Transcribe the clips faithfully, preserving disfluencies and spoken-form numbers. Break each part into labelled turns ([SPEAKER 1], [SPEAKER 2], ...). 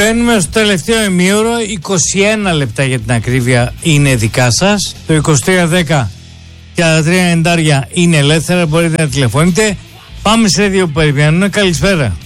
[SPEAKER 1] Μπαίνουμε στο τελευταίο ημίωρο. είκοσι ένα λεπτά για την ακρίβεια είναι δικά σας. Το είκοσι τρία δέκα και τα τρία ενενήντα είναι ελεύθερα. Μπορείτε να τηλεφωνείτε. Πάμε σε δύο που περιμένουν. Καλησπέρα.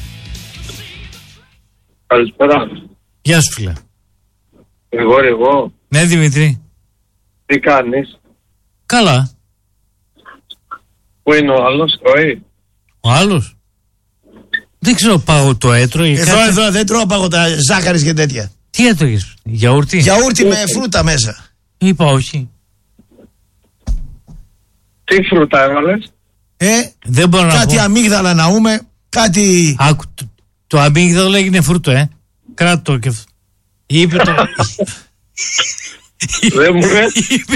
[SPEAKER 2] Καλησπέρα.
[SPEAKER 1] Γεια σου, φίλε.
[SPEAKER 2] Εγώ, εγώ.
[SPEAKER 1] Ναι, Δημήτρη.
[SPEAKER 2] Τι κάνεις?
[SPEAKER 1] Καλά.
[SPEAKER 2] Πού είναι ο άλλος, τρώει?
[SPEAKER 1] Ο άλλος? Δεν ξέρω, πάω το έτρωγε.
[SPEAKER 3] Εδώ,
[SPEAKER 1] κάτι...
[SPEAKER 3] εδώ, δεν τρώω παγωτά, ζάχαρης και τέτοια.
[SPEAKER 1] Τι έτρωγες, γιαούρτι?
[SPEAKER 3] Γιαούρτι με φρούτα μέσα.
[SPEAKER 1] Είπα όχι.
[SPEAKER 2] Τι φρούτα έβαλες?
[SPEAKER 3] Ε,
[SPEAKER 1] δεν μπορώ να
[SPEAKER 3] κάτι
[SPEAKER 1] πω.
[SPEAKER 3] αμύγδαλα να ούμε, κάτι...
[SPEAKER 1] Άκου, το, το αμύγδαλο έγινε φρούτο, ε. Κράτο και... Είπε το...
[SPEAKER 2] Δεν μου λες.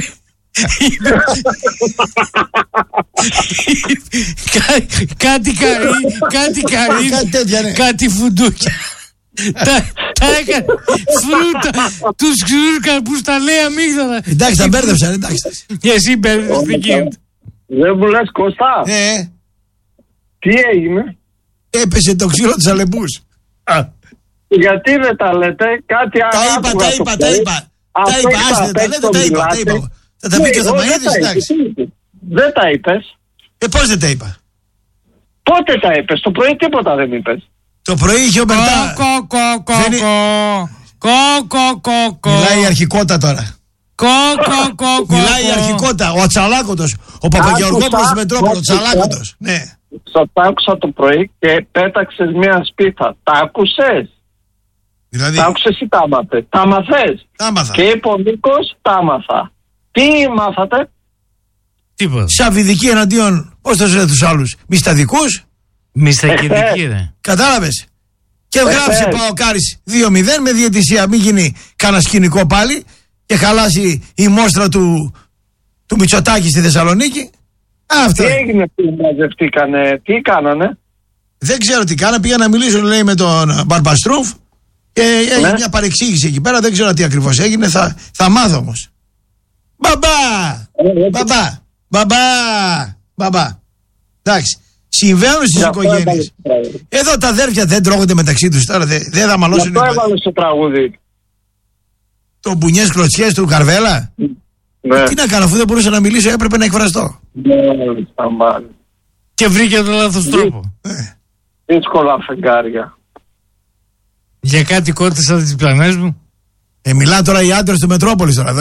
[SPEAKER 1] Κάτι καρύ, κάτι καρύ,
[SPEAKER 3] Κάτι τέτοια, ναι.
[SPEAKER 1] κάτι φουντούκια. Τα έκανε φρούτα. Τους ξηρούς καρπούς τα λέει αμύγδαλα.
[SPEAKER 3] Εντάξει, τα μπέρδεψαν, εντάξει.
[SPEAKER 1] Εσύ μπέρδεψες τι γίνεται.
[SPEAKER 2] Δεν μου λες, Κώστα.
[SPEAKER 3] Ε,
[SPEAKER 2] Τι έγινε?
[SPEAKER 3] έπεσε το ξύλο της αλεπούς.
[SPEAKER 2] Γιατί δεν τα λέτε? Κάτι
[SPEAKER 3] Τα
[SPEAKER 2] άλλο.
[SPEAKER 3] είπα, τα είπα, τα είπα. Τα είπα, άστε, τα λέτε, τα είπα, τα είπα. Θα τα πει και ο Θωμαίδης, εντάξει.
[SPEAKER 2] Δεν τα είπες.
[SPEAKER 3] Ε, πώς δεν τα είπα?
[SPEAKER 2] Πότε τα είπες? Το πρωί τίποτα δεν είπες.
[SPEAKER 3] Το πρωί είχε ο Μπερτά.
[SPEAKER 1] Κο, κο, κο,
[SPEAKER 3] Δεν είναι-
[SPEAKER 1] κο, κο, κο, κο.
[SPEAKER 3] Μιλάει η αρχικότα τώρα.
[SPEAKER 1] Κο, κο, κο, κο.
[SPEAKER 3] Μιλάει η αρχικότα, ο Ατσαλάκωτος. Ο Παπαγεωργόπουλος
[SPEAKER 2] Άκουσα,
[SPEAKER 3] του Μετρόπολου, ο
[SPEAKER 2] άκουσα.
[SPEAKER 3] Τσαλάκωτος. Ναι.
[SPEAKER 2] Στο τ' άκουσα το πρωί και πέταξες μια σπίθα. Τα άκουσες?
[SPEAKER 3] Δηλαδή,
[SPEAKER 2] Τα άκουσες ή τα άμαθες? Τα άμαθες.
[SPEAKER 3] τα άμαθα.
[SPEAKER 2] Και είπε ο Νίκος, τα άμαθα. Τι μάθατε?
[SPEAKER 1] Τίποτα.
[SPEAKER 3] Σαββιδική εναντίον, πώς το λένε τους άλλους, μυσταδικούς.
[SPEAKER 1] Μιστακιδική, ρε.
[SPEAKER 3] Κατάλαβες. Και γράψε
[SPEAKER 2] ε.
[SPEAKER 3] Παοκάρης δύο μηδέν με διαιτησία. Μην γίνει κανένα σκηνικό πάλι και χαλάσει η μόστρα του, του Μητσοτάκη στη Θεσσαλονίκη. Αυτό.
[SPEAKER 2] Τι έγινε που μαζευτήκανε, τι κάνανε?
[SPEAKER 3] Δεν ξέρω τι κάνα. Πήγα να μιλήσω, λέει, με τον Μπαρμπαστρούφ και έγινε
[SPEAKER 2] Ναι.
[SPEAKER 3] μια παρεξήγηση εκεί πέρα. Δεν ξέρω τι ακριβώς έγινε. Θα, θα μάθω όμως. Μπαμπά!
[SPEAKER 2] Ε,
[SPEAKER 3] Μπαμπά! Μπαμπά! Μπαμπά! Εντάξει. Συμβαίνουν στις
[SPEAKER 2] Γι' αυτό
[SPEAKER 3] οικογένειες.
[SPEAKER 2] έβαλες το τραγούδι.
[SPEAKER 3] Εδώ τα αδέρφια δεν τρώγονται μεταξύ τους τώρα. Δεν, δεν θα
[SPEAKER 2] Γι'
[SPEAKER 3] μαλώσουν.
[SPEAKER 2] αυτό έβαλες το τραγούδι.
[SPEAKER 3] Το μπουνιές κλωτσιές του Καρβέλα.
[SPEAKER 2] Ναι.
[SPEAKER 3] Τι να κάνω, αφού δεν μπορούσα να μιλήσω, έπρεπε να εκφραστώ.
[SPEAKER 2] Μάλιστα, μάλιστα.
[SPEAKER 1] Και βρήκε τον λάθος τρόπο.
[SPEAKER 3] Ε.
[SPEAKER 2] Δύσκολα φεγγάρια.
[SPEAKER 1] Για κάτι κότησα τις πλανές μου.
[SPEAKER 3] Ε, μιλά τώρα οι άντρες του Μετρόπολης τώρα, δε.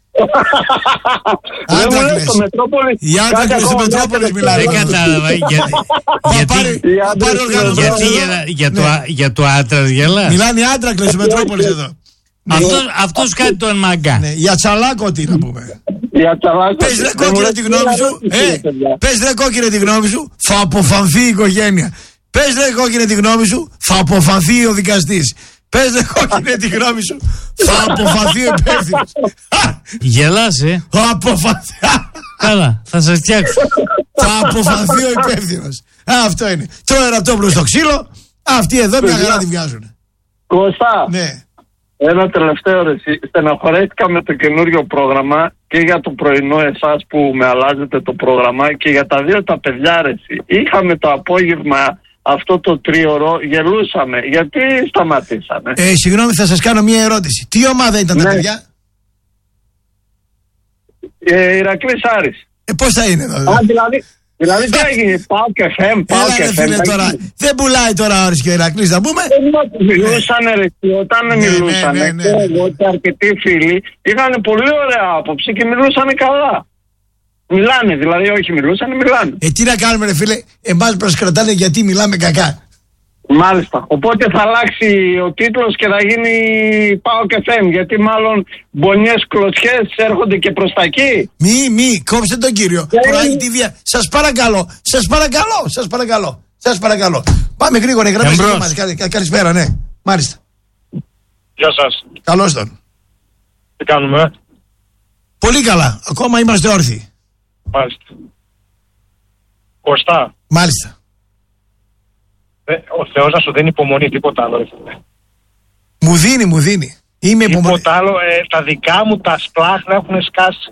[SPEAKER 2] Δεν μου λες
[SPEAKER 3] Άντρακλες.
[SPEAKER 2] το Μετρόπολη.
[SPEAKER 3] Οι
[SPEAKER 2] κάτι
[SPEAKER 3] άντρακλες του
[SPEAKER 2] ακόμα
[SPEAKER 3] Μετρόπολης
[SPEAKER 2] μια
[SPEAKER 3] μιλάνε.
[SPEAKER 1] Δεν
[SPEAKER 2] τελευταία
[SPEAKER 1] κατάλαβα. Γιατί,
[SPEAKER 3] Θα
[SPEAKER 1] γιατί,
[SPEAKER 3] πάρει,
[SPEAKER 2] Οι
[SPEAKER 3] θα
[SPEAKER 2] άντρες
[SPEAKER 3] πάρει
[SPEAKER 2] του
[SPEAKER 3] οργανωμένο
[SPEAKER 1] γιατί
[SPEAKER 3] εδώ.
[SPEAKER 1] για, για, το,
[SPEAKER 3] Ναι.
[SPEAKER 1] α- για το άτρας γελάς.
[SPEAKER 3] Μιλάνε οι άντρακλες του Μετρόπολης εδώ.
[SPEAKER 1] Αυτός, αυτός κάτι τον μαγκά.
[SPEAKER 3] Ναι, για τσαλάκο τι να πούμε.
[SPEAKER 2] Η Ατσαλάκο.
[SPEAKER 3] Πες ρε κόκκινε τη γνώμη σου. Ε, πες ρε κόκκινε τη γνώμη σου. Θα αποφανθεί η οικογένεια. Πες ρε κόκκινε τη γνώμη σου. Θα αποφανθεί ο δικαστής. Πες ρε κόκκινε τη γνώμη σου. Θα αποφανθεί ο υπεύθυνος.
[SPEAKER 1] Γελάς, ε.
[SPEAKER 3] Θα αποφανθεί.
[SPEAKER 1] Καλά, θα σας φτιάξω.
[SPEAKER 3] Θα αποφανθεί ο υπεύθυνος. Αυτό είναι. Τρώει ραπτόπουλο στο ξύλο. Αυτοί εδώ μια χαρά τη βγάζουν.
[SPEAKER 2] Κώστα,
[SPEAKER 3] Ναι.
[SPEAKER 2] ένα τελευταίο ρε. εσύ. Στεναχωρέθηκα με το καινούριο πρόγραμμα και για το πρωινό εσάς που με αλλάζετε το πρόγραμμα και για τα δύο τα παιδιά ρε. εσύ. Είχαμε το απόγευμα αυτό το τρίωρο, γελούσαμε. Γιατί σταματήσαμε?
[SPEAKER 3] Ε, συγγνώμη, θα σας κάνω μια ερώτηση. Τι ομάδα ήταν τα
[SPEAKER 2] Ναι.
[SPEAKER 3] παιδιά?
[SPEAKER 2] Ε, Ηρακλής Άρης.
[SPEAKER 3] Ε, πώς θα είναι εδώ?
[SPEAKER 2] Α, δηλαδή, δηλαδή τι έγινε, πάω και φεμ, πάω
[SPEAKER 3] Έλα
[SPEAKER 2] και
[SPEAKER 3] ρε
[SPEAKER 2] φεμ.
[SPEAKER 3] φίλε τώρα. Δεν πουλάει τώρα ο Άρης και ο Ηρακλής, να πούμε.
[SPEAKER 2] Μιλούσανε ρε, και όταν
[SPEAKER 3] Ναι,
[SPEAKER 2] μιλούσανε,
[SPEAKER 3] ναι, ναι,
[SPEAKER 2] και
[SPEAKER 3] ναι.
[SPEAKER 2] εγώ και αρκετοί φίλοι, είχαν πολύ ωραία άποψη και μιλούσανε καλά. Μιλάνε, δηλαδή όχι μιλούσανε, μιλάνε.
[SPEAKER 3] Ε, τι να κάνουμε ρε φίλε, εμάς προσκρατάνε γιατί μιλάμε κακά.
[SPEAKER 2] Μάλιστα. Οπότε θα αλλάξει ο τίτλος και θα γίνει πάω και φεμ, γιατί μάλλον μπονιές κλωτσιές έρχονται και προς τα εκεί.
[SPEAKER 3] Μη, μη, κόψτε τον κύριο.
[SPEAKER 2] Ε,
[SPEAKER 3] Προάγει τη βία. Σας παρακαλώ, σας παρακαλώ, σας παρακαλώ, σας παρακαλώ. Πάμε γρήγορα, οι γραμμές
[SPEAKER 1] Εμπρός.
[SPEAKER 3] μας. Κα- κα- Καλησπέρα, ναι. Μάλιστα.
[SPEAKER 4] Γεια σας.
[SPEAKER 3] Καλώς τον.
[SPEAKER 4] Τι κάνουμε?
[SPEAKER 3] Πολύ καλά. Ακόμα είμαστε όρθιοι.
[SPEAKER 4] Μάλιστα. Κωστά,
[SPEAKER 3] Μάλιστα.
[SPEAKER 4] ε, ο Θεός να σου δίνει υπομονή, τίποτα άλλο. ρε φίλε.
[SPEAKER 3] Μου δίνει, μου δίνει. Είμαι υπομονή.
[SPEAKER 4] Τίποτα άλλο, ε, τα δικά μου τα σπλάχνα έχουν σκάσει.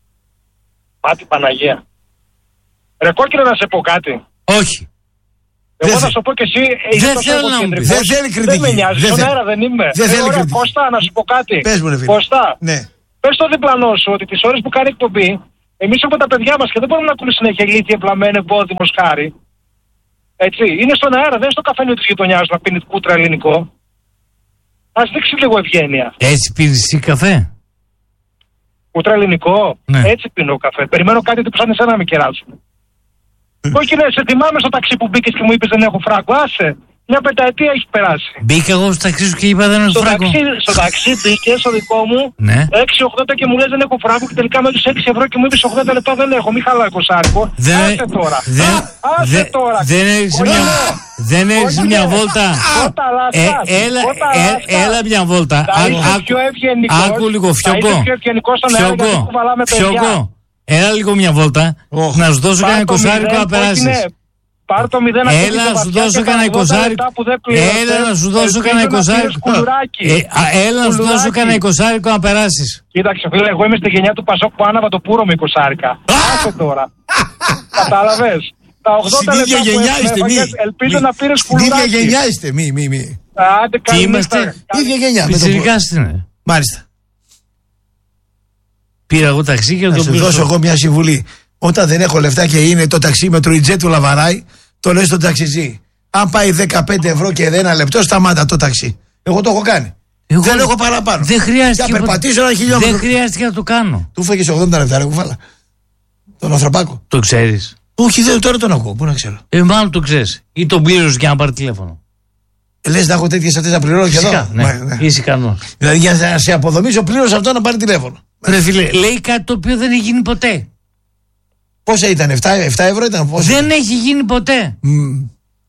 [SPEAKER 4] Πάτη Παναγία. Ρε κόκκινο, να σε πω κάτι.
[SPEAKER 1] Όχι.
[SPEAKER 4] Εγώ θα σου πω και εσύ.
[SPEAKER 1] Δεν θέλω να μου πεις.
[SPEAKER 3] Δεν θέλει κριτική.
[SPEAKER 4] Δεν με νοιάζει. Στον αέρα δεν είμαι.
[SPEAKER 3] Δεν θέλει κριτική.
[SPEAKER 4] Κώστα, να σου πω κάτι.
[SPEAKER 3] Πες μου, ρε φίλε.
[SPEAKER 4] Κώστα,
[SPEAKER 3] ναι.
[SPEAKER 4] πες στο διπλανό σου ότι τις ώρες που κάνει εκπομπή, εμείς έχουμε τα παιδιά μας και δεν μπορούμε να ακούμε συνέχεια ηλίθεια, πλαμμένο, εμπόδιμο, χάρη. Έτσι. Είναι στον αέρα, δεν είναι στο καφενείο της γειτονιάς να πίνει κούτρα ελληνικό. Ας δείξει λίγο ευγένεια.
[SPEAKER 1] Έτσι πίνεις εσύ καφέ?
[SPEAKER 4] Κούτρα ελληνικό.
[SPEAKER 1] Ναι.
[SPEAKER 4] Έτσι πίνω καφέ. Περιμένω κάτι που σαν εσένα να με κεράσουν. Κόκκινε, σε θυμάμαι στο ταξί που μπήκες και μου είπες δεν έχω φράγκο. Άσε. Μια πενταετία έχει περάσει.
[SPEAKER 1] Μπήκα εγώ στο ταξί σου και είπα δεν έχω
[SPEAKER 4] Στο
[SPEAKER 1] φράγκο.
[SPEAKER 4] ταξί, στο ταξί μπήκε στο δικό μου
[SPEAKER 1] Ναι.
[SPEAKER 4] έξι ογδόντα και μου λες δεν έχω φράγκο και τελικά με τους έξι ευρώ και μου είπες ογδόντα λεπτά δεν έχω. Μη χαλάει κοσάρικο.
[SPEAKER 1] Δεν,
[SPEAKER 4] Άσε τώρα.
[SPEAKER 1] δεν,
[SPEAKER 4] Άσε
[SPEAKER 1] δεν,
[SPEAKER 4] τώρα.
[SPEAKER 1] δεν έχεις μια, δεν έχεις μια βόλτα. Ε, έλα, ε, έλα μια βόλτα. Άκου λίγο, Φιόγκο. Φιόγκο. Έλα λίγο μια βόλτα. Να σου δώσω κανένα εικοσάρικο να περάσεις.
[SPEAKER 4] Πάρ' το μηδέν.
[SPEAKER 1] Έλα να σου δώσω κανένα εικοσάρικο. Έλα να σου δώσω κανένα εικοσάρικο. Έλα να σου δώσω κανένα εικοσάρικο να περάσεις.
[SPEAKER 4] Κοίταξε φίλε, εγώ είμαι στη γενιά του Πασόκ που άναβα το πούρο με εικοσάρικα. Άσε τώρα. Κατάλαβες. Τα ογδόντα λεπτά που έφαγες, ελπίζω να πήρες κουλουράκι.
[SPEAKER 3] Στην ίδια γενιά είστε, μη, μη, μη.
[SPEAKER 4] Άντε καλή
[SPEAKER 1] είμαστε.
[SPEAKER 3] Ίδια γενιά.
[SPEAKER 1] Πιτσιρικάς είναι.
[SPEAKER 3] Μάλιστα.
[SPEAKER 1] Πήρα εγώ ταξί και
[SPEAKER 3] να
[SPEAKER 1] το
[SPEAKER 3] σου δώσω εγώ μια συμβουλή. Όταν δεν έχω λεφτά και είναι το ταξί με το ιτζέ του Λαβαράι, το λες στον ταξιτζή. Αν πάει δεκαπέντε ευρώ και ένα λεπτό, σταμάτα το ταξί. Εγώ το έχω κάνει.
[SPEAKER 1] Εγώ
[SPEAKER 3] δεν έχω παραπάνω.
[SPEAKER 1] Δεν χρειάστηκε.
[SPEAKER 3] Για περπατήσω ένα χιλιόμετρο.
[SPEAKER 1] Δεν χρειάστηκε να το κάνω.
[SPEAKER 3] Του φάγες ογδόντα λεπτά, ρε κουφάλα. Τον Ανθρωπάκο.
[SPEAKER 1] Το ξέρεις?
[SPEAKER 3] Όχι, δεν, τώρα τον ακούω. Πού να ξέρω.
[SPEAKER 1] Ε, μάλλον το ξέρεις. Ή τον πλήρωσε για να πάρει τηλέφωνο.
[SPEAKER 3] Ε, λες να έχω τέτοιες αυτές να πληρώνω και εδώ.
[SPEAKER 1] Ναι, Μα, ναι. Είσαι ικανός.
[SPEAKER 3] Δηλαδή για να σε αποδομήσω, πλήρωσε αυτό να πάρει τηλέφωνο.
[SPEAKER 1] Ρε φίλε, λέει κάτι το οποίο δεν έχει γίνει ποτέ.
[SPEAKER 3] Πόσα ήταν, επτά ευρώ ήταν, πόσα
[SPEAKER 1] δεν
[SPEAKER 3] ήταν.
[SPEAKER 1] έχει γίνει ποτέ.
[SPEAKER 3] Mm.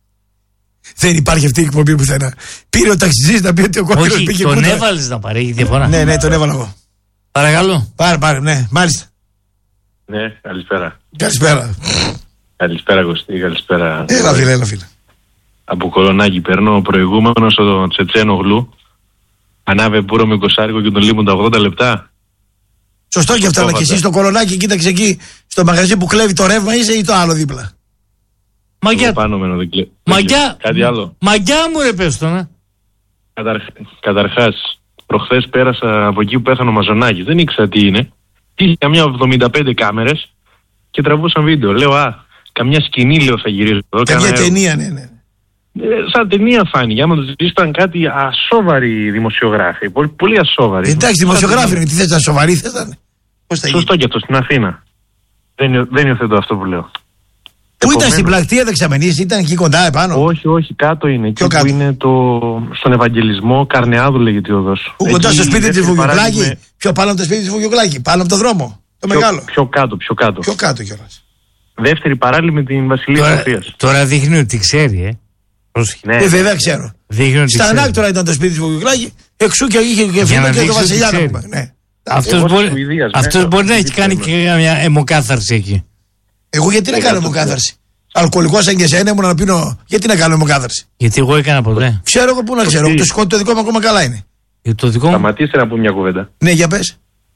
[SPEAKER 3] Δεν υπάρχει αυτή η εκπομπή πουθενά. Πήρε ο ταξιτζής να πει ότι ο κόκκινος
[SPEAKER 1] πήγε.
[SPEAKER 3] Όχι,
[SPEAKER 1] τον
[SPEAKER 3] κούτρα.
[SPEAKER 1] έβαλες να πάρει, έχει διαφορά.
[SPEAKER 3] Ναι, ναι, τον έβαλα εγώ.
[SPEAKER 1] Παρακαλώ.
[SPEAKER 3] Πάρε, πάρε, ναι, μάλιστα.
[SPEAKER 5] Ναι, καλησπέρα.
[SPEAKER 3] Καλησπέρα.
[SPEAKER 5] Καλησπέρα Κωστή, καλησπέρα.
[SPEAKER 3] Έλα φίλε, έλα φίλε.
[SPEAKER 5] Από Κολονάκι παίρνω ο προηγούμενος, ο Τσετσένο Γλου. Ανάβε πουρο με κοσάρικο και τον λείπουν τα ογδόντα λεπτά.
[SPEAKER 3] Σωστό και αυτά, αλλά και εσύ στο Κολονάκι, κοίταξε εκεί, στο μαγαζί που κλέβει το ρεύμα είσαι ή το άλλο δίπλα.
[SPEAKER 1] Μαγιά.
[SPEAKER 5] Πάνω μένω, δεν κλε...
[SPEAKER 1] Μαγιά.
[SPEAKER 5] Κάτι άλλο.
[SPEAKER 1] Μαγιά μου ρε πες το, ναι.
[SPEAKER 5] Καταρχ... Καταρχάς, προχθές πέρασα από εκεί που πέθανε ο Μαζονάκης. Δεν ήξερα τι είναι. Είχε καμιά εβδομήντα πέντε κάμερες και τραβούσαν βίντεο. Λέω, α, καμιά σκηνή λέω θα γυρίζω εδώ.
[SPEAKER 3] Καμιά ταινία, ναι, ναι.
[SPEAKER 5] Ε, σαν ταινία φάνηκε. Άμα το ζητήσει ήταν κάτι ασόβαροι δημοσιογράφοι. Πολύ, πολύ ασόβαροι.
[SPEAKER 3] Εντάξει, δημοσιογράφοι είναι. Τι θες να σοβαροί, θες να είναι. Πώς θα γίνει.
[SPEAKER 5] Σωστό και αυτό στην Αθήνα. Δεν, δεν υιοθετώ αυτό που λέω.
[SPEAKER 3] Πού Επομένως, ήταν στην πλακτεία δεξαμενής, ήταν εκεί κοντά επάνω.
[SPEAKER 5] Όχι, όχι, κάτω είναι. Εκεί
[SPEAKER 3] κάτω.
[SPEAKER 5] Που είναι το, στον Ευαγγελισμό, Καρνεάδου λέγεται η οδός.
[SPEAKER 3] Πού κοντά στο σπίτι της Βουγιουκλάκη. Με... Πιο πάνω από το σπίτι της Βουγιουκλάκη, πάνω από το δρόμο. Το
[SPEAKER 5] πιο,
[SPEAKER 3] μεγάλο.
[SPEAKER 5] Πιο κάτω, πιο κάτω.
[SPEAKER 3] Πιο κάτω κιόλας.
[SPEAKER 5] Δεύτερη παράλληλη με την Βασιλεία Σοφίας.
[SPEAKER 1] Τώρα δείχνει ότι ξέρει, ε.
[SPEAKER 5] Ναι.
[SPEAKER 3] Ε, βέβαια ξέρω. Στα ανάκτορα ήταν το σπίτι της Βουγιουκλάκη, εξού και είχε και φίλο και το Βασιλιάνα. Ναι.
[SPEAKER 1] Αυτός μπορεί, αυτός μπορεί να έχει κάνει και μια αιμοκάθαρση εκεί.
[SPEAKER 3] Εγώ γιατί να κάνω αιμοκάθαρση. Αλκοολικός σαν και εσένα μου να πίνω. Γιατί να κάνω αιμοκάθαρση.
[SPEAKER 1] Γιατί εγώ έκανα ποτέ.
[SPEAKER 3] Ξέρω εγώ πού να ξέρω. Το σκότω το δικό μου ακόμα καλά είναι.
[SPEAKER 1] Το δικό μου.
[SPEAKER 5] Σταματήστε να πούμε μια κουβέντα.
[SPEAKER 3] Ναι, για πες.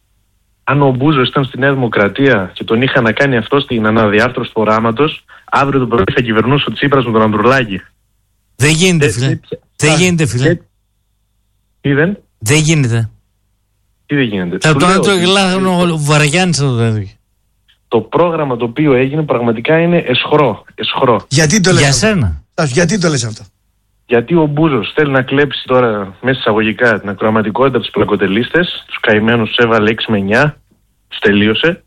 [SPEAKER 5] Αν ο Μπούζος ήταν στη Νέα Δημοκρατία και τον είχα να κάνει αυτό στην αναδιάρθρωση του οράματος, αύριο το πρωί θα κυβερνούσε ο Τσίπρας με τον Ανδρουλάκη.
[SPEAKER 1] Δεν γίνεται, φίλε. Δεν γίνεται, φίλε.
[SPEAKER 5] Τι δεν.
[SPEAKER 1] Δεν γίνεται.
[SPEAKER 5] Τι δεν γίνεται.
[SPEAKER 1] Θα τον έτρωγε λάθο ο Βαραγιάννης θα το έτρωγε.
[SPEAKER 5] Το πρόγραμμα το οποίο έγινε πραγματικά είναι εσχρό. εσχρό.
[SPEAKER 3] Γιατί το λες
[SPEAKER 1] Για
[SPEAKER 3] αυτό.
[SPEAKER 1] σένα.
[SPEAKER 3] Γιατί το λες αυτό.
[SPEAKER 5] Γιατί ο Μπούζος θέλει να κλέψει τώρα μέσα εισαγωγικά την ακροαματικότητα από τους πλακοτελίστες, τους καημένους τους έβαλε έξι με εννιά, τους τελείωσε.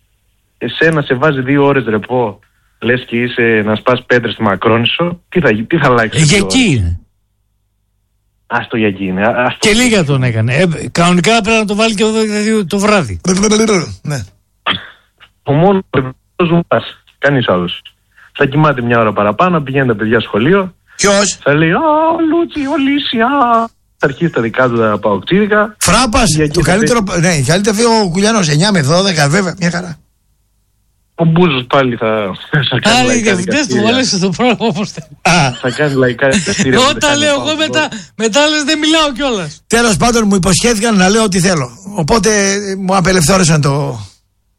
[SPEAKER 5] Εσένα σε βάζει δύο ώρες ρεπό, λες και είσαι να σπάς πέτρες στη Μακρόνισσο, τι θα, τι θα αλλάξει.
[SPEAKER 1] Ε, για εκεί είναι.
[SPEAKER 5] Ας το για εκεί είναι. Ας
[SPEAKER 1] και
[SPEAKER 5] το...
[SPEAKER 1] λίγα τον έκανε. Ε, κανονικά πρέπει να το βάλει και το, το βράδυ.
[SPEAKER 3] Ναι.
[SPEAKER 5] Ο μόνος που ζουμπάς, κανείς άλλος. Θα κοιμάται μια ώρα παραπάνω, πηγαίνει τα παιδιά σχολείο.
[SPEAKER 3] Ποιος?
[SPEAKER 5] Θα λέει, α, Λούτσι, ο Λύσια. Θα αρχίσει τα δικά του τα παοξίδικα.
[SPEAKER 3] Φράπας, το καλύτερο, ναι, καλύτερο ο Κουλιανός, εννιά με δώδεκα βέβαια, μια χαρά.
[SPEAKER 5] Ο Μπούζος πάλι θα, θα κάνει
[SPEAKER 1] Άλλοι
[SPEAKER 5] λαϊκά
[SPEAKER 1] διευθυντές του βόλεσαι το πρόγραμμα όπως θέλει.
[SPEAKER 5] Θα κάνει λαϊκά δικαστήρια.
[SPEAKER 1] Όταν λέω εγώ μετά, μετά λες δεν μιλάω κιόλας.
[SPEAKER 3] Τέλος πάντων μου υποσχέθηκαν να λέω ό,τι θέλω. Οπότε μου απελευθέρωσαν το...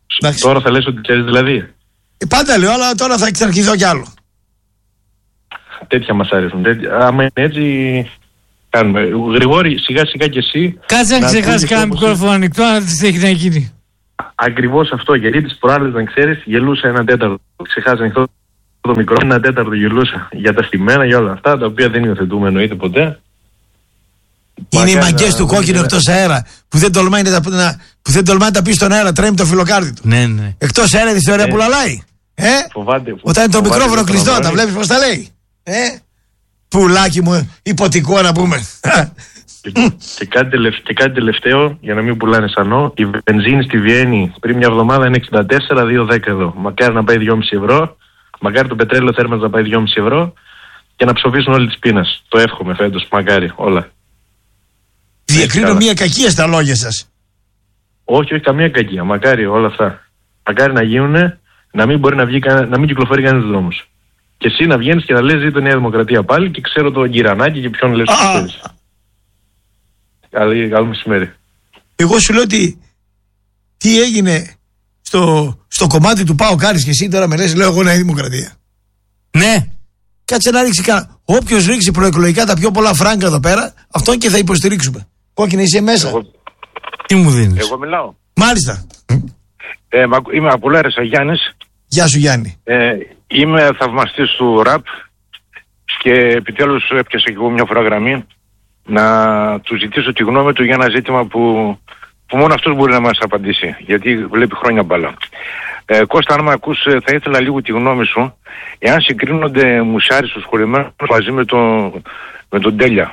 [SPEAKER 5] Τώρα θα λες ότι ξέρεις δηλαδή.
[SPEAKER 3] Ε, πάντα λέω, αλλά τώρα θα ξαναρχίσω κι άλλο.
[SPEAKER 5] τέτοια μας αρέσουν. Τέτοια. Άμα είναι έτσι, κάνουμε. Γρηγόρη, σιγά σιγά και εσύ.
[SPEAKER 1] Κάτσε να ξεχάσει κανένα μικρόφωνο ανοιχτό, να τη έχει να γίνει.
[SPEAKER 5] Ακριβώς αυτό, γιατί τις προάλλες, να ξέρεις, γελούσα ένα τέταρτο. Ξεχάσει ανοιχτό το μικρό, ένα τέταρτο γελούσα για τα στημένα, για όλα αυτά, τα οποία δεν υιοθετούμε εννοείται ποτέ.
[SPEAKER 3] Είναι οι μαγκές του κόκκινου εκτός αέρα που δεν τολμάει να, να, που δεν τολμάει να τα πει στον αέρα, τρέμει το φιλοκάρδι του.
[SPEAKER 1] Ναι, ναι.
[SPEAKER 3] Εκτός αέρα τη θεωρία ε, που λαλάει. Ε?
[SPEAKER 5] Φοβάται,
[SPEAKER 3] Όταν είναι το μικρόφωνο κλειστό, τα βλέπεις πως τα λέει. Ε? Πουλάκι μου, υποτικό να πούμε.
[SPEAKER 5] Και, και, κάτι τελευταίο, και κάτι τελευταίο, για να μην πουλάνε σανό, η βενζίνη στη Βιέννη πριν μια εβδομάδα είναι εξήντα τέσσερα δύο δέκα εδώ. Μακάρι να πάει δυόμισι ευρώ, μακάρι το πετρέλαιο θέρμανσης να πάει δυόμισι ευρώ και να ψοφήσουν όλοι τις πείνας. Το εύχομαι φέτος, μακάρι, όλα.
[SPEAKER 3] Διακρίνω μια κακία στα λόγια σας.
[SPEAKER 5] Όχι, όχι, καμία κακία. Μακάρι όλα αυτά. Μακάρι να γίνουν, να μην μπορεί να, βγει, να μην κυκλοφορεί κανένας στους δρόμους. Και εσύ να βγαίνεις και να λες ζήτω Νέα Δημοκρατία πάλι και ξέρω τον Κυρανάκη και ποιον λες στους θέλεις. Καλή, καλό μεσημέρι.
[SPEAKER 3] Εγώ σου λέω ότι τι έγινε στο, στο κομμάτι του Πάω Κάρις και εσύ τώρα με λες, λέω εγώ Νέα Δημοκρατία.
[SPEAKER 1] Ναι.
[SPEAKER 3] Κάτσε να ρίξει κανένα. Όποιος ρίξει προεκλογικά τα πιο πολλά φράγκα εδώ πέρα, αυτόν και θα υποστηρίξουμε. Κόκκινη, είσαι μέσα.
[SPEAKER 6] Εγώ...
[SPEAKER 1] Τι μου δίνεις?
[SPEAKER 6] Εγώ μιλάω.
[SPEAKER 3] Μάλιστα.
[SPEAKER 6] Ε, είμαι από Λάρισα, Γιάννης.
[SPEAKER 3] Γεια σου, Γιάννη.
[SPEAKER 6] Ε, είμαι θαυμαστής του ραπ και επιτέλους έπιασα και εγώ μια φορά γραμμή να του ζητήσω τη γνώμη του για ένα ζήτημα που, που μόνο αυτός μπορεί να μας απαντήσει, γιατί βλέπει χρόνια μπάλα. Ε, Κώστα, αν με ακούς, θα ήθελα λίγο τη γνώμη σου εάν συγκρίνονται μουσάρι στους χωρημένους μαζί με, το, με τον Τέλια.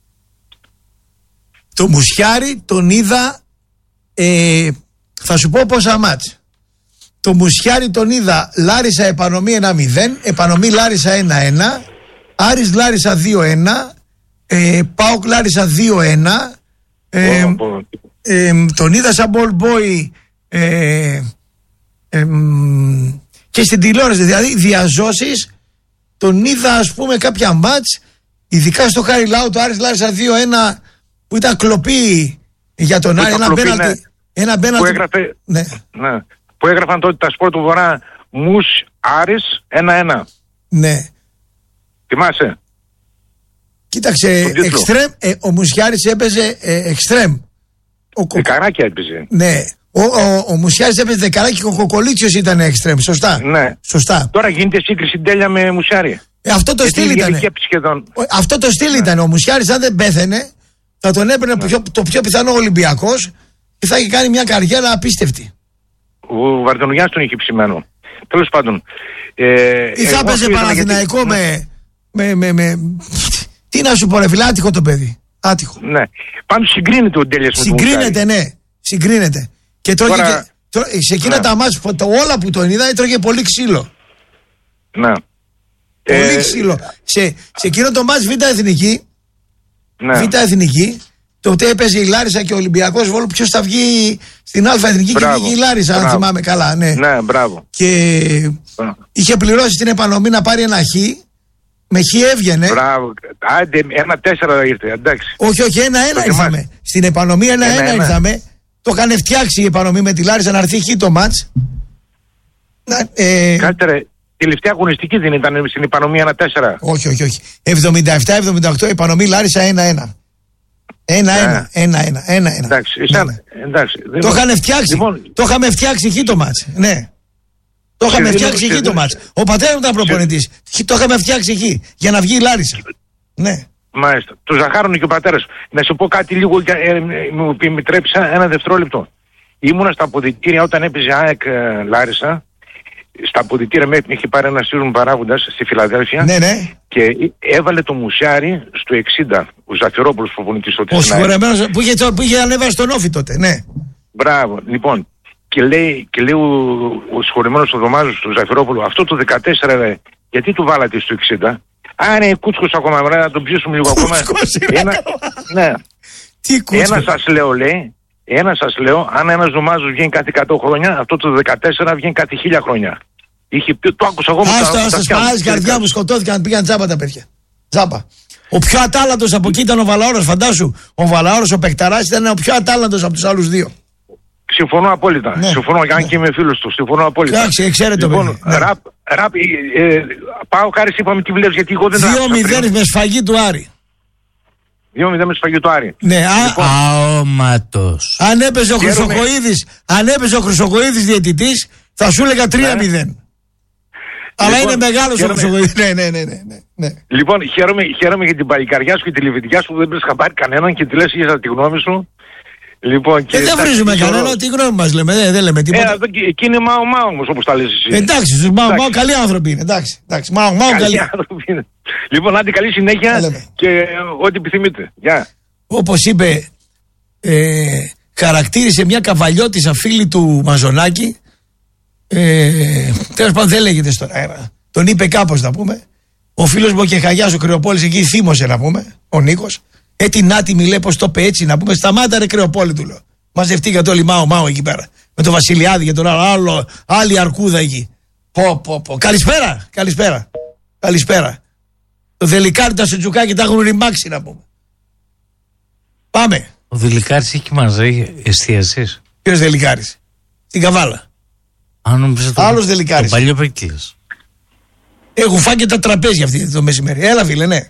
[SPEAKER 3] Το Μουσιάρι τον είδα, ε, θα σου πω πόσα μάτς. Το Μουσιάρι τον είδα Λάρισα επανομή ένα μηδέν, επανομή Λάρισα ένα ένα, Άρης Λάρισα δύο ένα, ε, ΠΑΟΚ Λάρισα δύο ένα, ε, oh, oh. ε, τον είδα σαν ball boy ε, ε, και στην τηλεόραση, δηλαδή διαζώσεις. Τον είδα ας πούμε κάποια μάτς, ειδικά στο Χαριλάου το Άρης Λάρισα δύο ένα που ήταν κλοπή για τον Άρη, ένα πέναλτι, ναι. Ένα πέναλτι
[SPEAKER 6] που, έγραφε,
[SPEAKER 3] ναι.
[SPEAKER 6] Ναι, που έγραφαν τότε τα σπορ του Βορρά Μους Άρης ένα ένα.
[SPEAKER 3] Ναι.
[SPEAKER 6] Θυμάσαι?
[SPEAKER 3] Κοίταξε, εξτρέμ, ε, ο Μουσιάρης έπαιζε ε, εξτρέμ.
[SPEAKER 6] Δεκαράκια έπαιζε.
[SPEAKER 3] Ναι. Ο, ο, ο Μουσιάρης έπαιζε δεκαράκι και ο Κοκολίτσιος ήταν εξτρέμ. Σωστά.
[SPEAKER 6] Ναι.
[SPEAKER 3] Σωστά.
[SPEAKER 6] Τώρα γίνεται σύγκριση Τέλια με Μουσιάρη.
[SPEAKER 3] Ε, αυτό το στυλ ήταν. Αυτό το στυλ ήταν. Ναι. Ο Μουσιάρης αν δεν πέθαινε θα τον έπαιρνε ναι. πιο, το πιο πιθανό Ολυμπιακός και θα είχε κάνει μια καριέρα απίστευτη.
[SPEAKER 6] Ο Βαρδινογιάννης τον είχε ψημένο. Τέλος πάντων. Ε,
[SPEAKER 3] Ή θα παίζει Παναθηναϊκό γιατί... με, με, με, με... Τι να σου πω ρε φίλε, άτυχο το παιδί. Άτυχο.
[SPEAKER 6] Ναι. Πάντως συγκρίνεται ο Τέλειας με τον Μουσιάρη. Συγκρίνεται,
[SPEAKER 3] ναι. Συγκρίνεται. Και τρώγε Τώρα... και, τρώ, σε εκείνα ναι. τα μάτς που όλα που τον είδα έτρωγε πολύ ξύλο.
[SPEAKER 6] Ναι.
[SPEAKER 3] Πολύ ε... ξύλο. Σε, σε εκείνο το μάτς Β' Εθνική, ναι. Β' Εθνική, τότε έπαιζε η Λάρισα και ο Ολυμπιακός Βόλου. Ποιος θα βγει στην Α' Εθνική μπράβο. Και βγήκε η Λάρισα, μπράβο. Αν θυμάμαι καλά. Ναι,
[SPEAKER 6] ναι μπράβο.
[SPEAKER 3] Και μπράβο. Είχε πληρώσει την επανομή να πάρει ένα χ. Με χ έβγαινε.
[SPEAKER 6] Μπράβο. Άντε, ένα τέσσερα ήρθε, εντάξει.
[SPEAKER 3] Όχι, όχι, ένα ένα ήρθαμε. Στην επανομή ένα ένα, ένα, ένα ήρθαμε. Το είχαν φτιάξει η επανομή με τη Λάρισα να έρθει χ το μάτς.
[SPEAKER 6] Ε... Κάτσε ρε, τελευταία αγωνιστική δεν ήταν στην επανομή ένα τέσσερα.
[SPEAKER 3] Όχι, όχι, όχι. εβδομήντα επτά εβδομήντα οκτώ επανομή Λάρισα ένα ένα. Ένα ένα, ένα ένα, ένα ένα.
[SPEAKER 6] Εντάξει, εσάν, εντάξει.
[SPEAKER 3] Το είχαν φτιάξει. Λοιπόν... Το είχαμε φτιάξει χ το μάτς. Ναι. Το είχαμε φτιάξει χ το μάτς. Ο πατέρας μου ήταν προπονητής. Το είχαμε φτιάξει χ για να βγει η Λάρισα. Ναι.
[SPEAKER 6] Μάλιστα. Το ζαχάρωνε και ο πατέρας. Να σου πω κάτι λίγο, ε, μου επιτρέψει ένα δευτερόλεπτο. Ήμουνα στα αποδυτήρια όταν έπαιζε ΑΕΚ ε, Λάρισα. Στα αποδυτήρια με είχε πάρει ένα σύλλογο παράγοντας στη Φιλαδέλφια.
[SPEAKER 3] Ναι, ναι.
[SPEAKER 6] Και έβαλε το Μουσιάρι στο εξήντα. Ο Ζαφυρόπουλος προπονητής τότε.
[SPEAKER 3] Ο συγχωρεμένος που είχε, που είχε ανέβασει τον Όφη τότε, ναι.
[SPEAKER 6] Μπράβο, λοιπόν. Και λέει, και λέει ο, ο συγχωρεμένος ο Δωμάζος του Ζαφυρόπουλου, αυτό το δεκατέσσερα ρε, γιατί του βάλατε στο εξήντα? Α, είναι κούτσκος ακόμα, βρε, να τον πιέσουμε λίγο ακόμα. Ένα, ναι. Τι κούτσκος? Ένα σας λέω, λέει, ένα σας λέω, αν ένας Δωμάζος βγαίνει κάθε εκατό χρόνια, αυτό το δεκατέσσερα βγαίνει κάθε χίλια χρόνια. Είχε πει, το άκουσα εγώ με τα
[SPEAKER 3] αυτιά. Άστα, σπάρεις καρδιά μου, σκοτώθηκαν, πήγαν τζάμπα τα παιδιά. Τζάμπα. Ο πιο ατάλλαντος από εκεί ήταν ο Βαλαώρος, φαντάσου. Ο Βαλαώρος, ο Πεκταράς ήταν ο πιο ατάλλαντος από τους άλλους δύο.
[SPEAKER 6] συμφωνώ απόλυτα. Ναι. Συμφωνώ, αν ναι. και είμαι φίλος του. Συμφωνώ απόλυτα.
[SPEAKER 3] Εντάξει, ξέρετε
[SPEAKER 6] λοιπόν,
[SPEAKER 3] το παιδί.
[SPEAKER 6] Ραπ, ραπ, ε, ε, πάω χάρη, είπαμε τι βλέπεις, γιατί εγώ δεν
[SPEAKER 3] δύο μηδέν με σφαγή του Άρη.
[SPEAKER 6] δύο μηδέν με σφαγή του Άρη.
[SPEAKER 3] Ναι,
[SPEAKER 6] λοιπόν,
[SPEAKER 1] αόματος.
[SPEAKER 3] Αν έπαιζε ο Χρυσοκοίδης, αν έπαιζε ο Χρυσοκοίδης διαιτητής, θα σου έλεγα τρία μηδέν. Ναι. Αλλά λοιπόν, είναι μεγάλος ο Χρυσοκοίδης. Ναι, ναι, ναι, ναι, ναι.
[SPEAKER 6] Λοιπόν, χαίρομαι, χαίρομαι για την παλικαριά σου και τη λεβιτιά σου που δεν πήρες χαμπάρι κανέναν και τη λες για τη γνώμη σου. Λοιπόν, και
[SPEAKER 3] ε, δεν βρίζουμε κανένα, τι γνώμη μας λέμε, δεν, δεν λέμε τίποτα.
[SPEAKER 6] Ε, εκεί είναι μάο μάο όμως όπως τα λες εσύ.
[SPEAKER 3] Εντάξει, στους μάο μάο καλοί άνθρωποι είναι, εντάξει, εντάξει, μάο μάο καλοί
[SPEAKER 6] άνθρωποι είναι. Λοιπόν, άντε καλή συνέχεια και ό,τι επιθυμείτε. Γεια.
[SPEAKER 3] Όπως είπε, ε, χαρακτήρισε μια καβαλιώτισσα φίλη του Μαζονάκη, ε, τέλος πάντων δεν λέγεται τώρα, ε, τον είπε κάπως να πούμε, ο φίλος μου και Χαγιάς ο Κρεοπόλης εκεί θύμωσε να πούμε, ο Νίκος. Ε, την άτιμη λέει πως το είπε έτσι να πούμε. Σταμάτα ρε Κρεοπόλη του λέω. Μαζευτήκατε όλοι μάο μάο εκεί πέρα. Με το Βασιλιάδη και τον άλλο, άλλο άλλη αρκούδα εκεί. Πω πω πω. Καλησπέρα, καλησπέρα. Καλησπέρα. Το Δελικάρι τα Σουτζουκάκι τα έχουν ρημάξει να πούμε. Πάμε.
[SPEAKER 1] Ο Δελικάρης έχει μαζί εστίασης.
[SPEAKER 3] Ποιος Δελικάρης? Στην Καβάλα. Άλλος Δελικάρης.
[SPEAKER 1] Το παλιό Πέκλης.
[SPEAKER 3] Έχουν φάει και τα τραπέζια αυτή το μεσημέρι. Έλα φίλε, ναι.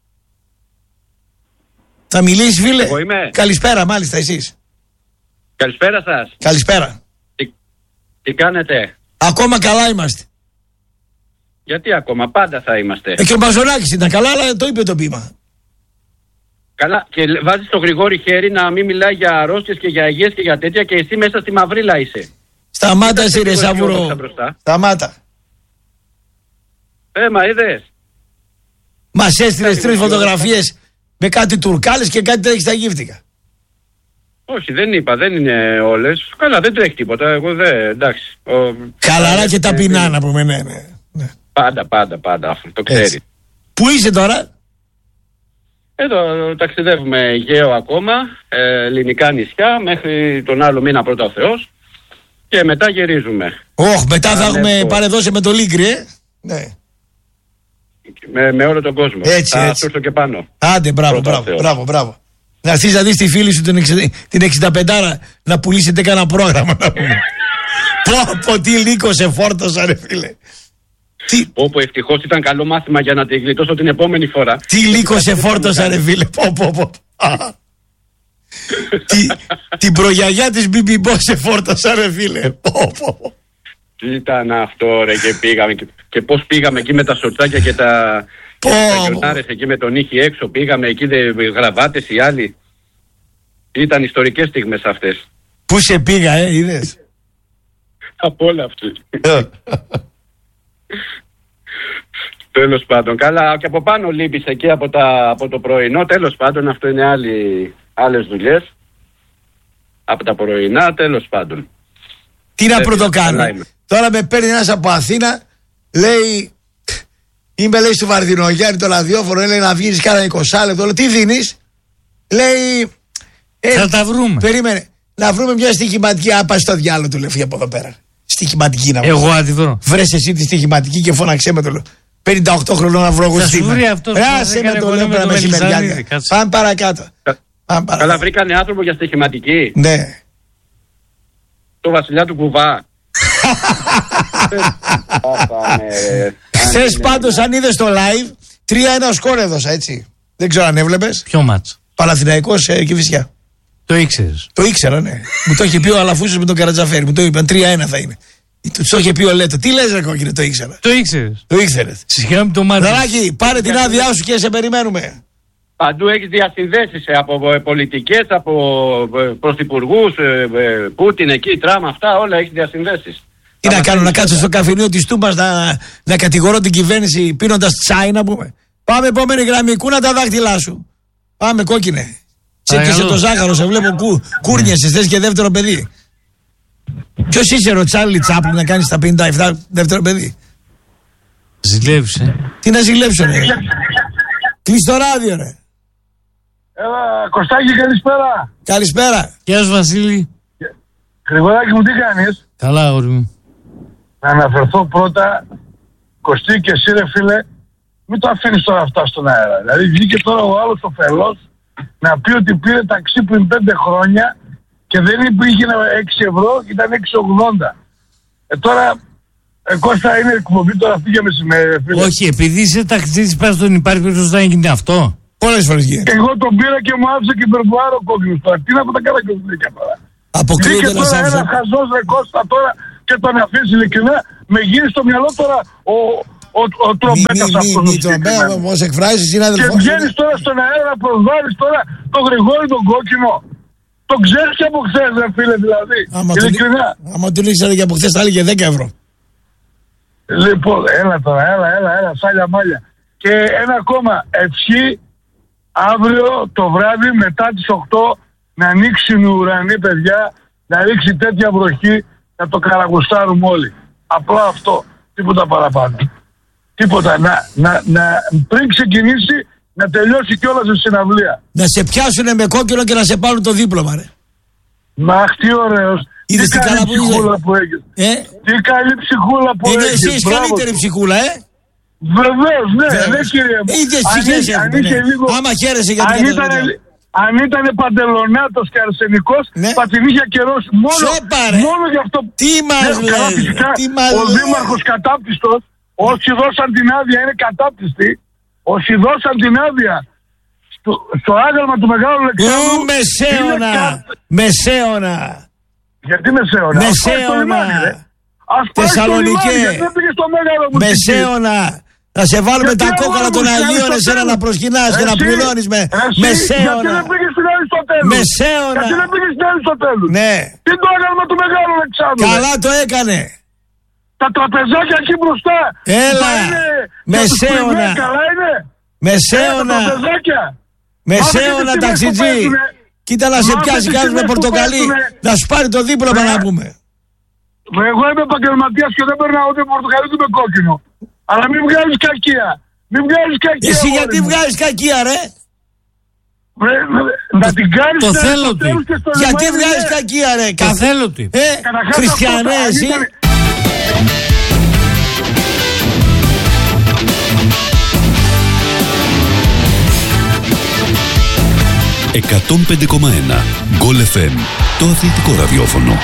[SPEAKER 3] Θα μιλήσει φίλε.
[SPEAKER 7] Εγώ είμαι.
[SPEAKER 3] Καλησπέρα μάλιστα εσείς.
[SPEAKER 7] Καλησπέρα σας.
[SPEAKER 3] Καλησπέρα.
[SPEAKER 7] Τι, τι κάνετε?
[SPEAKER 3] Ακόμα καλά είμαστε.
[SPEAKER 7] Γιατί ακόμα? Πάντα θα είμαστε.
[SPEAKER 3] Ε, και ο Μαζονάκης ήταν καλά, αλλά το είπε το ποίημα.
[SPEAKER 7] Καλά, και βάζεις το Γρηγόρη χέρι να μην μιλάει για αρρώστιες και για υγιές και για τέτοια και εσύ μέσα στη μαυρίλα είσαι.
[SPEAKER 3] Σταμάτα εσύ ρε Σαβουρό. Σταμάτα.
[SPEAKER 7] Ε, μα είδες.
[SPEAKER 3] Μας έστειλες τρεις φωτογραφίες με κάτι τουρκάλες και κάτι τρέχει στα γύφτικα.
[SPEAKER 7] Όχι, δεν είπα, δεν είναι όλες. Καλά, δεν τρέχει τίποτα. Εγώ δεν, εντάξει. Ο...
[SPEAKER 3] Καλαρά και ταπεινά να πούμε, ναι, ναι, ναι.
[SPEAKER 7] Πάντα, πάντα, πάντα, αυτό το ξέρει. Έτσι.
[SPEAKER 3] Πού είσαι τώρα?
[SPEAKER 7] Εδώ ταξιδεύουμε Αιγαίο ακόμα, ε, ελληνικά νησιά, μέχρι τον άλλο μήνα πρώτα ο Θεός. Και μετά γυρίζουμε.
[SPEAKER 3] Όχ, μετά θα έχουμε το... παρεδώσει με το Λίγκρι, ε. Ναι.
[SPEAKER 7] Με, με όλο τον κόσμο.
[SPEAKER 3] Έτσι,
[SPEAKER 7] θα
[SPEAKER 3] έτσι.
[SPEAKER 7] έρθω και πάνω.
[SPEAKER 3] Άντε, μπράβο, μπράβο, μπράβο, μπράβο. Να έρθεις να δεις τη φίλη σου την, εξι, την εξήντα πεντάρα να πουλήσετε κανένα πρόγραμμα να πούμε. Πω, πω, τι λύκο σε φόρτωσα ρε φίλε. Τι...
[SPEAKER 7] Όπου ευτυχώς ήταν καλό μάθημα για να τη γλιτώσω την επόμενη φορά.
[SPEAKER 3] Τι λύκο σε φόρτωσα ρε φίλε. Πω, πω, πω. Τι, την προγιαγιά της Μπιμπιμπό σε φόρτωσα ρε φίλε. Πω, πω, πω.
[SPEAKER 7] Τι ήταν αυτό ρε και πήγαμε και, και πώς πήγαμε εκεί με τα σορτσάκια και τα...
[SPEAKER 3] Πω,
[SPEAKER 7] τα γιορτάρες εκεί με τον ήχη έξω, πήγαμε εκεί δε, γραβάτες οι άλλοι. Ήταν ιστορικές στιγμές αυτές.
[SPEAKER 3] Πού σε πήγα ε, είδες?
[SPEAKER 7] Από όλα αυτές. Τέλος πάντων, καλά και από πάνω λείπεις εκεί από, τα, από το πρωινό, τέλος πάντων αυτό είναι άλλοι, άλλες δουλειές. Από τα πρωινά, τέλος πάντων.
[SPEAKER 3] Τι να πρωτοκάνω. Τώρα με παίρνει ένας από Αθήνα, λέει... Είμαι λέει στο Βαρδινογιάννη το ραδιόφωνο, λέει να βγεις κάνα είκοσι λεπτό. Λέω τι δίνεις? Λέει.
[SPEAKER 1] Ε, θα τα βρούμε.
[SPEAKER 3] Περίμενε. Να βρούμε μια στοιχηματική. Άπα στο διάλογο του λέει από εδώ πέρα. Στοιχηματική να βρω.
[SPEAKER 1] Εγώ να τη βρω.
[SPEAKER 3] Βρες εσύ τη στοιχηματική και φώναξέ με το λέω. πενήντα οκτώ χρονών να βρω εγώ στοιχημα.
[SPEAKER 1] Θα σου βρει αυτός.
[SPEAKER 3] Άσε με το λέω πέρα μεσημεριάτικα. Πάμε παρακάτω.
[SPEAKER 7] Πάμε παρακάτω. Καλά βρήκανε άνθρωπο για στοιχηματική.
[SPEAKER 3] Ναι.
[SPEAKER 7] Το βασιλιά του κουβά.
[SPEAKER 3] Χθες πάντως αν είδες το live τρία ένα σκορ έδωσα έτσι. Δεν ξέρω αν έβλεπες.
[SPEAKER 1] Ποιο μάτς?
[SPEAKER 3] Παναθηναϊκός ε, Κηφισιά.
[SPEAKER 1] Το ήξερες?
[SPEAKER 3] Το ήξερα ναι. Μου το είχε πει ο Αλαφούσος με τον Καρατζαφέρη. Μου το είπαν τρία ένα θα είναι. Το είχε πει ο Λέτο. Τι λες ρε κόκκινε? Το ήξερα.
[SPEAKER 1] Το ήξερες?
[SPEAKER 3] Το ήξερες.
[SPEAKER 1] Συγχαίρομαι το μάτι.
[SPEAKER 3] Δαράκι πάρε την άδειά σου και σε περιμένουμε.
[SPEAKER 7] Παντού έχεις διασυνδέσεις από ε, πολιτικές, από ε, πρωθυπουργούς, ε, ε, Πούτιν εκεί, Τραμ, αυτά όλα έχεις διασυνδέσεις.
[SPEAKER 3] Τι να κάνω, να κάτσω στο καφενείο της Τούμπας να, να κατηγορώ την κυβέρνηση πίνοντας τσάι να πούμε. Πάμε επόμενη γραμμή, κούνα τα δάχτυλά σου. Πάμε κόκκινε. Τσέκησε το ζάχαρο, σε βλέπω κου, κούρνιασες, θες και δεύτερο παιδί. Ποιος είσαι ο Τσάρλι Τσάπλιν να κάνεις τα πενήντα επτά δεύτερο παιδί?
[SPEAKER 1] Ζηλεύσε.
[SPEAKER 3] Τι να ζηλέψω ρε? Κλείς το ράδιο ρε.
[SPEAKER 8] Έλα Κωστάκη, καλησπέρα.
[SPEAKER 3] Καλησπέρα.
[SPEAKER 1] Γεια σου Βασίλη.
[SPEAKER 8] Γρηγοράκη μου, τι κάνεις?
[SPEAKER 1] Καλά όρι μου.
[SPEAKER 8] Να αναφερθώ πρώτα, Κωστή και εσύ ρε φίλε, μην το αφήνεις τώρα αυτά στον αέρα. Δηλαδή βγήκε τώρα ο άλλος ο φελός να πει ότι πήρε ταξί πριν πέντε χρόνια και δεν υπήρχε έξι ευρώ και ήταν έξι ογδόντα. Ε, τώρα, ε, Κώστα, είναι εκπομπή τώρα αυτή για μεσημέρι, φίλε.
[SPEAKER 1] Όχι, επειδή είσαι ταξιτζής, πας τον υπάρχει περίπτωση να γίνει αυτό.
[SPEAKER 3] Πολλές φορές γίνεται.
[SPEAKER 8] Εγώ τον πήρα και μου άφησε και περβουάρο κόκκινος τώρα. Τι να πω τα καλά και δουλειά τώρα.
[SPEAKER 3] Αποκλείεται να
[SPEAKER 8] τώρα ένα χαζός ρε Κώστα τώρα και τον αφήσει ειλικρινά. Με γύρει στο μυαλό τώρα ο, ο, ο, ο τρομπέτας αυτός.
[SPEAKER 3] Μη τρομπέτα, όπως εκφράζεις, είναι αδελφός.
[SPEAKER 8] Και βγαίνεις τώρα στον αέρα να προσβάλλεις τώρα τον Γρηγόρη τον κόκκινο. Τον ξέρεις και από χθες ρε φίλε δηλαδή. Ειλικρινά.
[SPEAKER 3] Άμα του λύσεις και από χθες θα έλεγε δέκα ευρώ.
[SPEAKER 8] Λοιπόν, έλα τώρα, έλα, έλα, έλα, σάλια μάλια. Και ένα ακόμα, ευχή αύριο το βράδυ μετά τις οκτώ να ανοίξουν οι ουρανοί, παιδιά, να ρίξει τέτοια βροχή, να το καραγουστάρουμε όλοι. Απλά αυτό, τίποτα παραπάνω. Τίποτα, να, να, να πριν ξεκινήσει να τελειώσει κιόλας η συναυλία.
[SPEAKER 3] Να σε πιάσουνε με κόκκινο και να σε πάρουν το δίπλωμα, ρε.
[SPEAKER 8] Μα τι ωραίος.
[SPEAKER 3] Είδες
[SPEAKER 8] τι καλή ψυχούλα που έχεις.
[SPEAKER 3] Ε?
[SPEAKER 8] Τι καλή ψυχούλα που
[SPEAKER 3] είναι
[SPEAKER 8] έχεις.
[SPEAKER 3] Είναι εσείς καλύτερη ψυχούλα, ε.
[SPEAKER 8] Βεβαίως, ναι, ναι κύριε μου.
[SPEAKER 3] Ίδιες ψυχές έχουμε, ναι. Λίγο... Άμα χαίρεσαι για την κατάσταση.
[SPEAKER 8] Αν ήταν παντελονάτος και αρσενικός, ναι. θα την είχε ακυρώσει μόνο, μόνο γι' αυτό.
[SPEAKER 3] Τι μας
[SPEAKER 8] ναι,
[SPEAKER 3] λέει,
[SPEAKER 8] φυσικά,
[SPEAKER 3] τι μας
[SPEAKER 8] ο
[SPEAKER 3] λέει.
[SPEAKER 8] δήμαρχος κατάπτυστος, όσοι δώσαν την άδεια είναι κατάπτυστοι, όσοι δώσαν την άδεια στο, στο άγαλμα του Μεγάλου Αλεξάνδρου.
[SPEAKER 3] Ω, μεσαίωνα, κα... μεσαίωνα.
[SPEAKER 8] Γιατί μεσαίωνα.
[SPEAKER 3] Μεσαίωνα.
[SPEAKER 8] Θεσσαλονικέ.
[SPEAKER 3] Μεσαίωνα. Θα σε βάλουμε τα κόκαλα των Αγίων εσένα να προσκυνάς και να πληρώνεις με μεσαίωνα.
[SPEAKER 8] Γιατί δεν πήγες στην Αριστοτέλους.
[SPEAKER 3] Μεσαίωνα.
[SPEAKER 8] Γιατί δεν πήγες στην Αριστοτέλους.
[SPEAKER 3] Ναι.
[SPEAKER 8] Τι το άγαλμα του Μεγάλου Αλεξάνδρου.
[SPEAKER 3] Καλά το έκανε.
[SPEAKER 8] Τα τραπεζάκια εκεί μπροστά.
[SPEAKER 3] Έλα. Μεσαίωνα.
[SPEAKER 8] Καλά είναι.
[SPEAKER 3] Μεσαίωνα. Μεσαίωνα ταξιτζή. Κοίτα να σε πιάσει κάποιος με πορτοκαλί. Να σου πάρει το δίπλωμα να πούμε.
[SPEAKER 8] Εγώ είμαι επαγγελματίας και δεν περνάω ούτε πορτοκαλί ούτε με κόκκινο. Αλλά μην βγάλεις κακία. Μην βγάλεις κακία.
[SPEAKER 3] Εσύ γιατί βγάλεις κακία ρε.
[SPEAKER 8] Ρε, να την κάνεις.
[SPEAKER 1] Το θέλω του.
[SPEAKER 3] Γιατί βγάλεις κακία ρε.
[SPEAKER 1] Το θέλω του.
[SPEAKER 3] Ε, χριστιανέ εσύ.
[SPEAKER 9] εκατόν πέντε κόμμα ένα Γκολ εφ εμ, το αθλητικό ραδιόφωνο.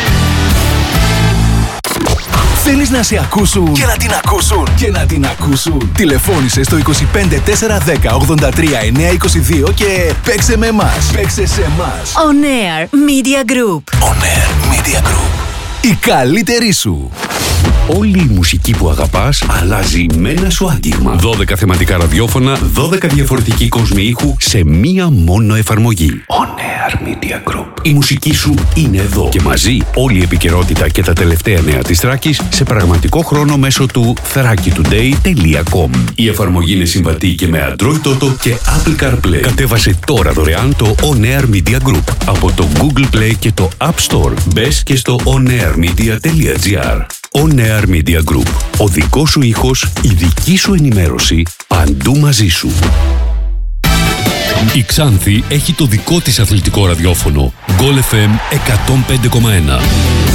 [SPEAKER 10] Θέλεις να σε ακούσουν και να την ακούσουν και να την ακούσουν. Τηλεφώνησε στο είκοσι πέντε τετρακόσια δέκα ογδόντα τρία εννιακόσια είκοσι δύο και παίξε με εμάς. Παίξε σε εμάς.
[SPEAKER 11] On Air Media Group.
[SPEAKER 10] On Air Media Group. Η καλύτερη σου.
[SPEAKER 9] Όλη η μουσική που αγαπάς αλλάζει με ένα σου άγγιγμα. δώδεκα θεματικά ραδιόφωνα, δώδεκα διαφορετικοί κόσμοι ήχου σε μία μόνο εφαρμογή. On Air Media Group. Η μουσική σου είναι εδώ και μαζί όλη η επικαιρότητα και τα τελευταία νέα της Θράκης σε πραγματικό χρόνο μέσω του θράκη τουντέι τελεία κομ. Η εφαρμογή είναι συμβατή και με Android Auto και Apple CarPlay. Κατέβασε τώρα δωρεάν το On Air Media Group από το Google Play και το App Store. Μπες και στο onairmedia τελεία gr. On Air Media Group. Ο δικός σου ήχος, η δική σου ενημέρωση, παντού μαζί σου. Η Ξάνθη έχει το δικό της αθλητικό ραδιόφωνο. Γκολ εφ εμ εκατόν πέντε κόμμα ένα.